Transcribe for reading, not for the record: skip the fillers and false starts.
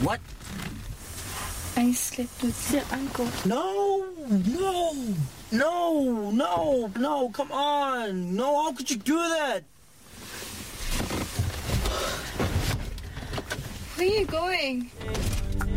What? I slept with your uncle. No, come on. No, how could you do that? Where are you going?